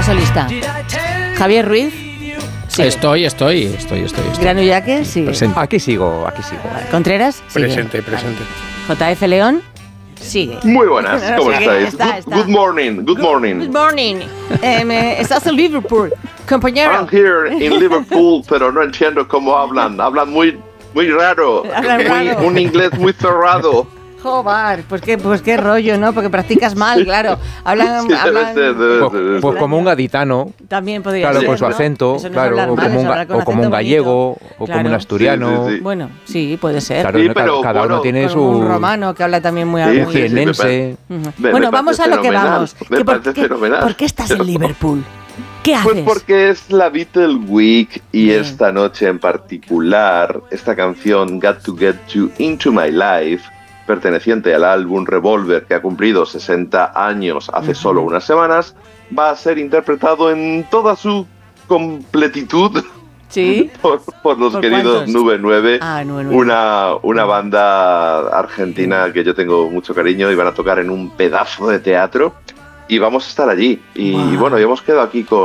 solista. Javier Ruiz. Sigue. Estoy. Granullaque, sigue. Presente. Aquí sigo. Contreras, sigue. Presente. JF León, sigue. Muy buenas, ¿cómo Sigue, estáis? Good morning. Good morning. Estás en Liverpool, compañero. I'm here in Liverpool, pero no entiendo cómo hablan. Hablan muy raro. Hablan raro. Un inglés muy cerrado. Joder, pues qué rollo, ¿no? Porque practicas mal, claro. Hablan, Sí, debe ser. Pues como un gaditano, también podría claro, ser, con su ¿no? acento, Eso no es claro, hablar o mal, como es hablar con un acento gallego, bonito. o Claro. como un asturiano. Sí. Bueno, sí, puede ser. Claro, Sí, no, pero cada uno bueno, tiene Con un su romano que habla también muy Sí, algo. sí, jienense. Bueno, vamos a lo que vamos. Me parece fenomenal. ¿Por qué estás en Liverpool? ¿Qué haces? Pues porque es la Beatle Week y Bien. esta noche en particular, esta canción Got to Get You Into My Life, perteneciente al álbum Revolver, que ha cumplido 60 años hace solo unas semanas, va a ser interpretado en toda su completitud ¿Sí? por los ¿Por queridos cuántos? Nube 9, Nube 9. una banda argentina que yo tengo mucho cariño, y van a tocar en un pedazo de teatro y vamos a estar allí. Y Wow. bueno, ya hemos quedado aquí con